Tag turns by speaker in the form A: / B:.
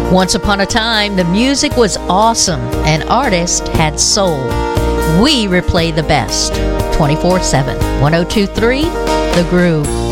A: Once upon a time, the music was awesome and artists had soul. We replay the best 24/7. 1023 The Groove.